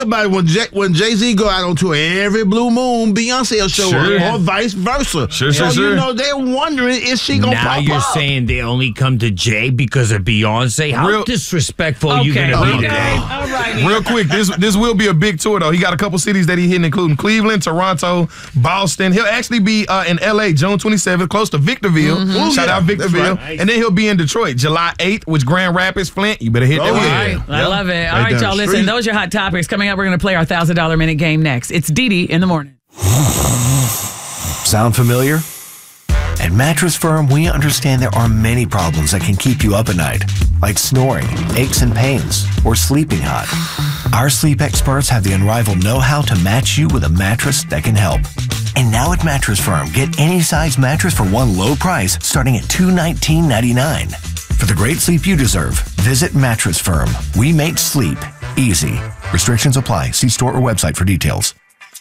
But when Jay-Z go out on tour, every blue moon, Beyonce will show up, or vice versa. Sure. You know, they're wondering, is she going to pop up? Now you're saying they only come to Jay because of Beyonce? How disrespectful are you going to be today? All right. Real quick, this will be a big tour, though. He got a couple cities that he hitting, including Cleveland, Toronto, Boston. He'll actually be in L.A. June 27th, close to Victorville. Mm-hmm. Shout out Victorville. Right. And then he'll be in Detroit July 8th, which Grand Rapids, Flint. You better hit that one. I love it. All right, y'all, listen. Those are hot topics. Coming up, we're going to play our $1,000 minute game next. It's Dee in the morning. Sound familiar? At Mattress Firm, we understand there are many problems that can keep you up at night, like snoring, aches and pains, or sleeping hot. Our sleep experts have the unrivaled know-how to match you with a mattress that can help. And now at Mattress Firm, get any size mattress for one low price starting at $219.99. For the great sleep you deserve, visit Mattress Firm. We make sleep easy. Restrictions apply. See store or website for details.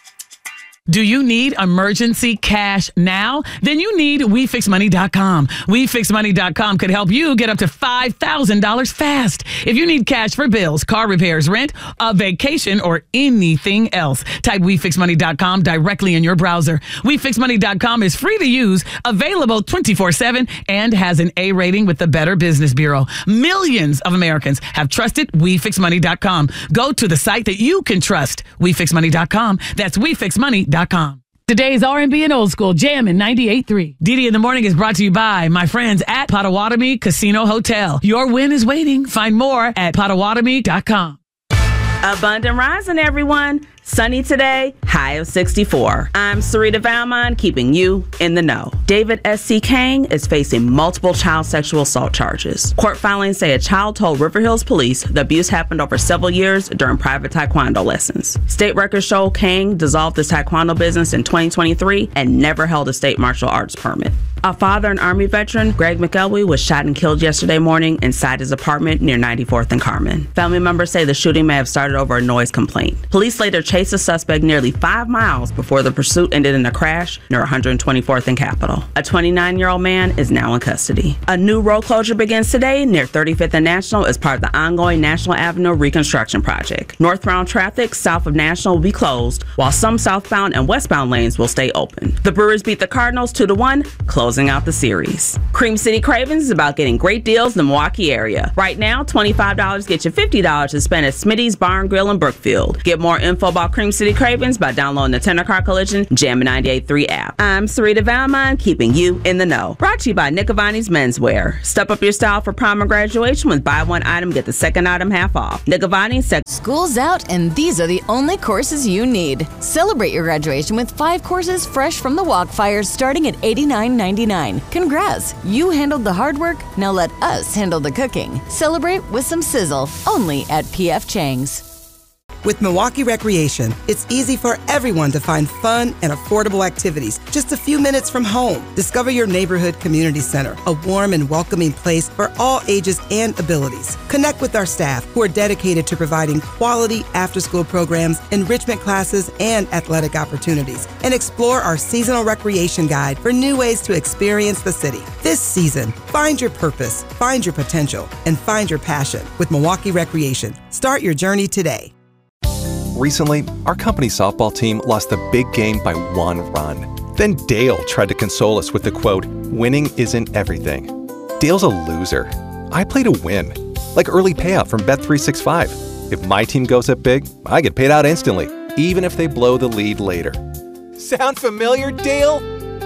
Do you need emergency cash now? Then you need WeFixMoney.com. WeFixMoney.com could help you get up to $5,000 fast. If you need cash for bills, car repairs, rent, a vacation, or anything else, type WeFixMoney.com directly in your browser. WeFixMoney.com is free to use, available 24/7, and has an A rating with the Better Business Bureau. Millions of Americans have trusted WeFixMoney.com. Go to the site that you can trust. WeFixMoney.com. That's WeFixMoney.com. Today's R&B and old school jam in 98.3. Dee in the morning is brought to you by my friends at Potawatomi Casino Hotel. Your win is waiting. Find more at Potawatomi.com. Abundant rising, everyone. Sunny today, high of 64. I'm Sarita Valmont, keeping you in the know. David S.C. Kang is facing multiple child sexual assault charges. Court filings say a child told River Hills police the abuse happened over several years during private taekwondo lessons. State records show Kang dissolved his taekwondo business in 2023 and never held a state martial arts permit. A father and Army veteran, Greg McElwee, was shot and killed yesterday morning inside his apartment near 94th and Carmen. Family members say the shooting may have started over a noise complaint. Police later chased the suspect nearly 5 miles before the pursuit ended in a crash near 124th and Capitol. A 29-year-old man is now in custody. A new road closure begins today near 35th and National as part of the ongoing National Avenue reconstruction project. Northbound traffic south of National will be closed, while some southbound and westbound lanes will stay open. The Brewers beat the Cardinals 2-1, closing out the series. Cream City Cravens is about getting great deals in the Milwaukee area. Right now, $25 gets you $50 to spend at Smitty's Bar and Grill in Brookfield. Get more info about Cream City Cravens by downloading the Tenor Car Collision Jam 98.3 app. I'm Sarita Valmont, keeping you in the know. Brought to you by Nick Avani's Menswear. Step up your style for prom and graduation with buy one item, get the second item half off. Nick Avani. School's out and these are the only courses you need. Celebrate your graduation with 5 courses fresh from the Walkfire starting at $89.99. Congrats, you handled the hard work, now let us handle the cooking. Celebrate with some sizzle, only at P.F. Chang's. With Milwaukee Recreation, it's easy for everyone to find fun and affordable activities just a few minutes from home. Discover your neighborhood community center, a warm and welcoming place for all ages and abilities. Connect with our staff who are dedicated to providing quality after-school programs, enrichment classes, and athletic opportunities. And explore our seasonal recreation guide for new ways to experience the city. This season, find your purpose, find your potential, and find your passion with Milwaukee Recreation. Start your journey today. Recently, our company's softball team lost the big game by 1 run. Then Dale tried to console us with the quote, "Winning isn't everything." Dale's a loser. I play to win, like early payout from Bet365. If my team goes up big, I get paid out instantly, even if they blow the lead later. Sound familiar, Dale?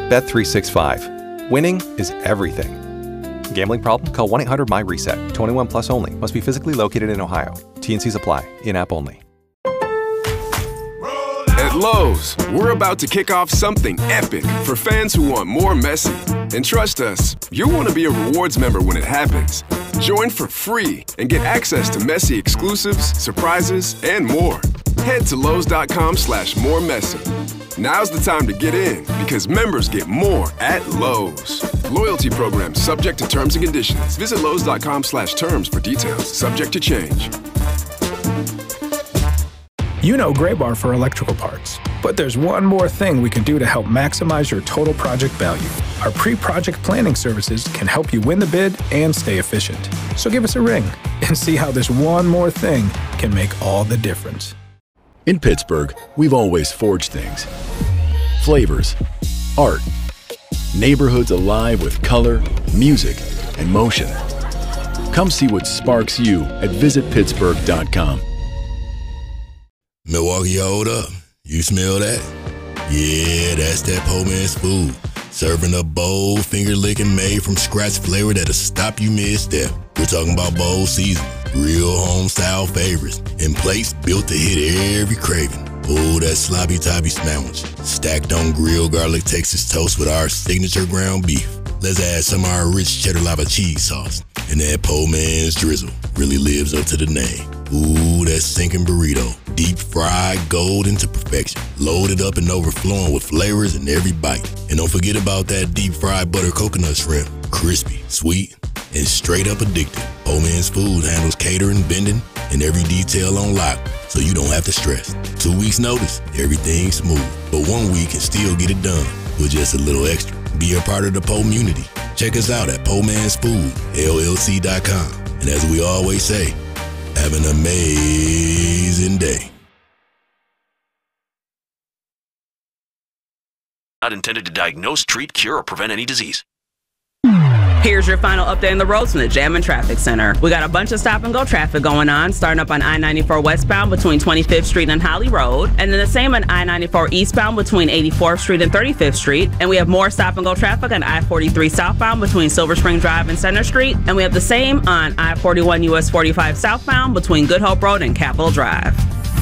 Bet365. Winning is everything. Gambling problem? Call 1-800-MY-RESET. 21 plus only. Must be physically located in Ohio. T&Cs apply. In-app only. At Lowe's, we're about to kick off something epic for fans who want more Messi. And trust us, you'll want to be a rewards member when it happens. Join for free and get access to Messi exclusives, surprises, and more. Head to Lowe's.com/moremessy. Now's the time to get in because members get more at Lowe's. Loyalty program subject to terms and conditions. Visit Lowe's.com/terms for details. Subject to change. You know Graybar for electrical parts, but there's one more thing we can do to help maximize your total project value. Our pre-project planning services can help you win the bid and stay efficient. So give us a ring and see how this one more thing can make all the difference. In Pittsburgh, we've always forged things. Flavors, art, neighborhoods alive with color, music, and motion. Come see what sparks you at visitpittsburgh.com. Milwaukee, hold up. You smell that? Yeah, that's that po' man's food. Serving up bold, finger-licking, made from scratch flavor that'll stop you mid-step. We're talking about bold season, real home-style favorites, and plates built to hit every craving. Oh, that sloppy toppy sandwich, stacked on grilled garlic Texas toast with our signature ground beef. Let's add some of our rich cheddar lava cheese sauce, and that po' man's drizzle really lives up to the name. Ooh, that sinking burrito, deep fried golden to perfection, loaded up and overflowing with flavors in every bite. And don't forget about that deep fried butter coconut shrimp, crispy, sweet, and straight up addictive. Po' man's Food handles catering, vending, and every detail on lock, so you don't have to stress. 2 weeks notice, everything's smooth, but 1 week can still get it done with just a little extra. Be a part of the Po' community. Check us out at Po'MansFood, LLC.com. And as we always say, have an amazing day. Not intended to diagnose, treat, cure, or prevent any disease. Here's your final update on the roads from the Jam and Traffic Center. We got a bunch of stop-and-go traffic going on, starting up on I-94 westbound between 25th Street and Holly Road, and then the same on I-94 eastbound between 84th Street and 35th Street. And we have more stop-and-go traffic on I-43 southbound between Silver Spring Drive and Center Street. And we have the same on I-41 US 45 southbound between Good Hope Road and Capitol Drive.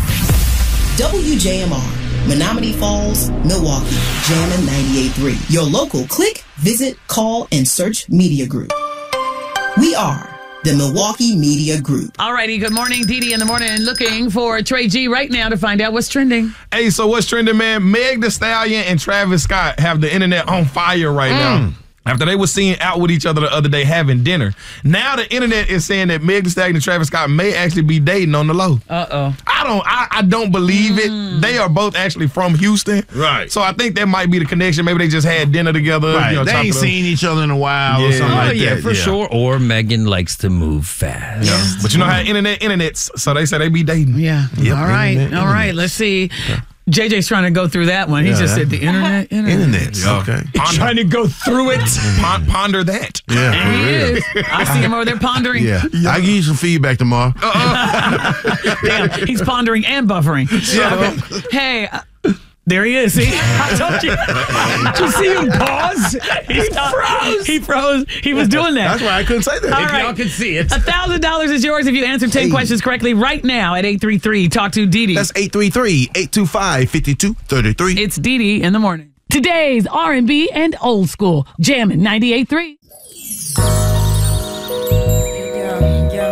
WJMR. Menominee Falls, Milwaukee, Jammin' 98.3. Your local click, visit, call, and search media group. We are the Milwaukee Media Group. All righty, good morning, Dee in the morning. Looking for Trey G right now to find out what's trending. Hey, so what's trending, man? Meg Thee Stallion and Travis Scott have the internet on fire right now. After they were seen out with each other the other day having dinner. Now the internet is saying that Meg Thee Stallion and Travis Scott may actually be dating on the low. Uh-oh. I don't believe it. They are both actually from Houston. Right. So I think that might be the connection. Maybe they just had dinner together. Right. You know, they ain't seen each other in a while or something like that. For sure. Or Megan likes to move fast. Yeah. But you know how internets, so they say they be dating. Yeah. Yep. All right. Let's see. JJ's trying to go through that one. He just said the internet. Okay. Trying to go through it. Ponder that. Yeah. And he is. I see him over there pondering. Yeah. I'll give you some feedback tomorrow. Damn, he's pondering and buffering. Yeah. Hey, there he is. See? I told you. Did you see him pause? He froze. He was doing that. That's why I couldn't say that. All If right. y'all can see it. $1,000 is yours if you answer 10 questions correctly right now at 833. Talk to Dee. That's 833-825-5233. It's Dee in the morning. Today's R&B and old school. Jammin' 98.3. Yeah.